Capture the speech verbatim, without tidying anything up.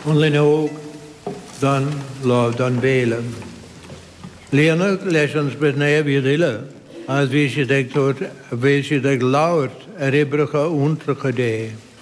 An linn óg dan lá dan béle. Léana leis an sbred na éhíad ile, as bhí si ag tuairt a bhí si ag labhairt ar ibricha úntracha dé.